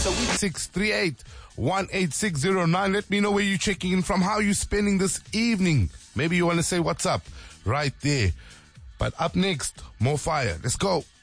638-18609. Let me know where you're checking in from, how you're spending this evening. Maybe you want to say what's up right there. But up next, more fire. Let's go.